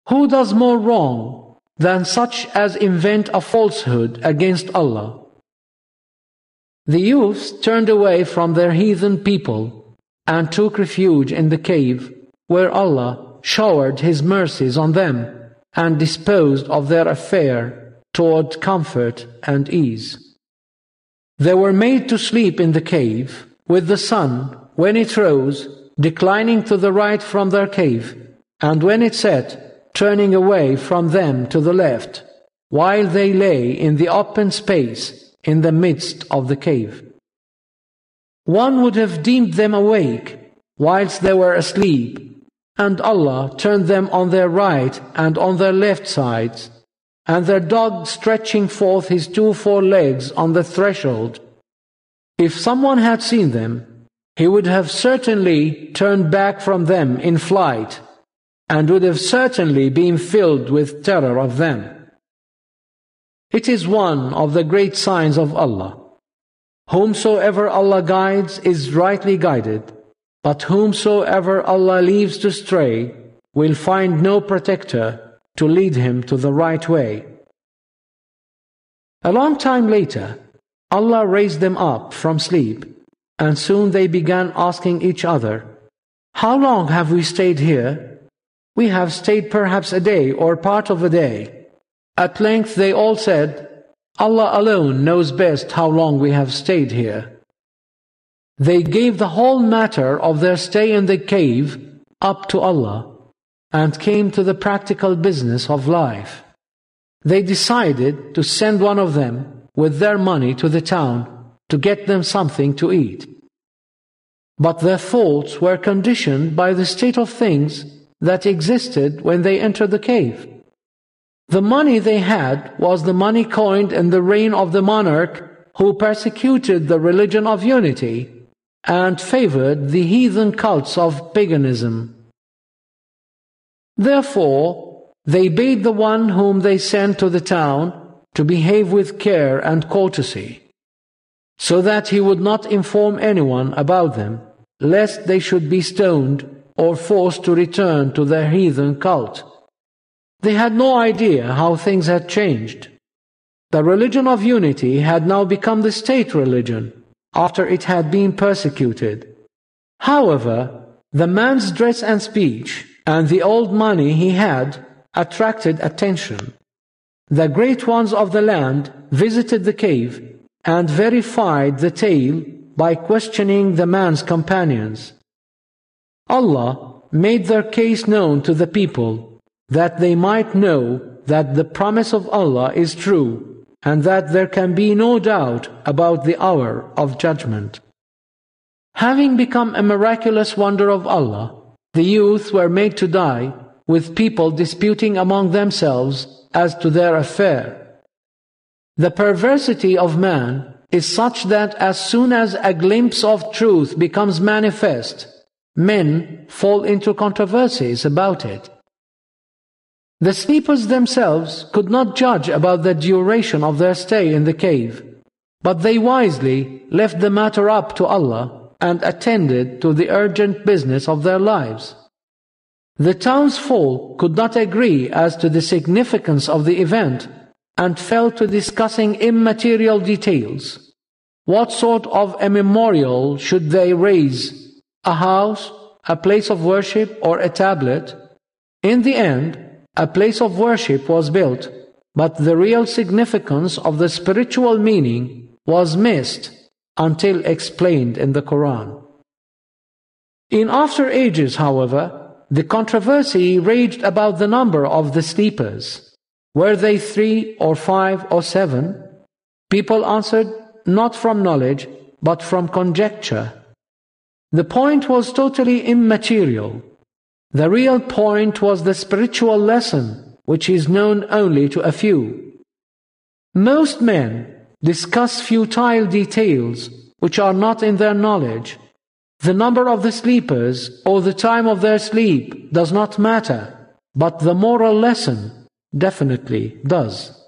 Who does more wrong than such as invent a falsehood against Allah? The youths turned away from their heathen people and took refuge in the cave, where Allah showered His mercies on them and disposed of their affair toward comfort and ease. They were made to sleep in the cave, with the sun, when it rose, declining to the right from their cave, and when it set, turning away from them to the left, while they lay in the open space in the midst of the cave. One would have deemed them awake whilst they were asleep, and Allah turned them on their right and on their left sides, and their dog stretching forth his 2 forelegs on the threshold. If someone had seen them, he would have certainly turned back from them in flight, and would have certainly been filled with terror of them. It is one of the great signs of Allah. Whomsoever Allah guides is rightly guided, but whomsoever Allah leaves to stray will find no protector to lead him to the right way. A long time later, Allah raised them up from sleep, and soon they began asking each other, "How long have we stayed here? We have stayed perhaps a day or part of a day." At length they all said, "Allah alone knows best how long we have stayed here." They gave the whole matter of their stay in the cave up to Allah and came to the practical business of life. They decided to send one of them with their money to the town to get them something to eat. But their thoughts were conditioned by the state of things that existed when they entered the cave. The money they had was the money coined in the reign of the monarch who persecuted the religion of unity and favored the heathen cults of paganism. Therefore, they bade the one whom they sent to the town to behave with care and courtesy, so that he would not inform anyone about them, lest they should be stoned or forced to return to their heathen cult. They had no idea how things had changed. The religion of unity had now become the state religion after it had been persecuted. However, the man's dress and speech and the old money he had attracted attention. The great ones of the land visited the cave and verified the tale by questioning the man's companions. Allah made their case known to the people, that they might know that the promise of Allah is true, and that there can be no doubt about the hour of judgment. Having become a miraculous wonder of Allah, the youth were made to die, with people disputing among themselves as to their affair. The perversity of man is such that as soon as a glimpse of truth becomes manifest, men fall into controversies about it. The sleepers themselves could not judge about the duration of their stay in the cave, but they wisely left the matter up to Allah and attended to the urgent business of their lives. The townsfolk could not agree as to the significance of the event and fell to discussing immaterial details. What sort of a memorial should they raise? A house, a place of worship, or a tablet? In the end, a place of worship was built, but the real significance of the spiritual meaning was missed until explained in the Quran. In after ages, however, the controversy raged about the number of the sleepers. Were they 3 or 5 or 7? People answered, not from knowledge, but from conjecture. The point was totally immaterial. The real point was the spiritual lesson, which is known only to a few. Most men discuss futile details which are not in their knowledge. The number of the sleepers or the time of their sleep does not matter, but the moral lesson definitely does.